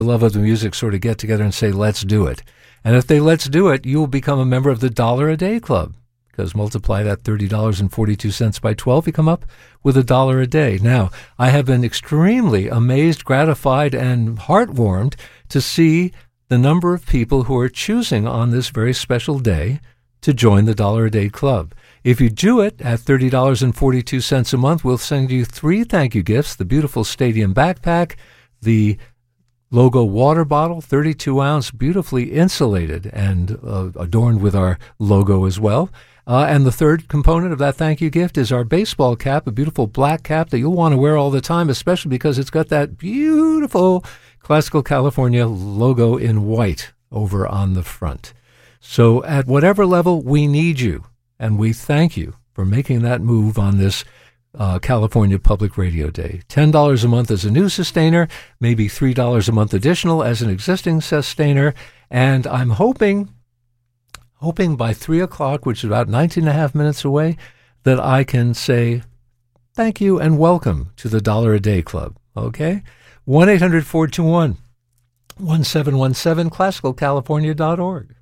love of the music sort of get together and say, let's do it. And if they let's do it, you will become a member of the $1 a Day Club, because multiply that $30.42 by 12, you come up with $1 a day. Now, I have been extremely amazed, gratified, and heartwarmed to see the number of people who are choosing on this very special day to join the $1 a Day Club. If you do it at $30.42 a month, we'll send you 3 thank you gifts: the beautiful Stadium backpack, the logo water bottle, 32-ounce, beautifully insulated and adorned with our logo as well. And the third component of that thank you gift is our baseball cap, a beautiful black cap that you'll want to wear all the time, especially because it's got that beautiful Classical California logo in white over on the front. So at whatever level, we need you, and we thank you for making that move on this California Public Radio Day. $10 a month as a new sustainer, maybe $3 a month additional as an existing sustainer, and I'm hoping by 3 o'clock, which is about 19 and a half minutes away, that I can say thank you and welcome to the $1 a Day Club, okay? 1-800-421-1717, classicalcalifornia.org.